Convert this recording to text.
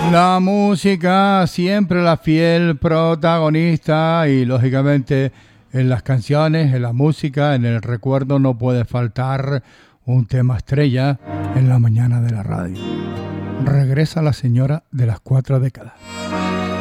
La música siempre la fiel protagonista y lógicamente en las canciones, en la música, en el recuerdo no puede faltar un tema estrella en la mañana de la radio. Regresa la señora de las 4 décadas.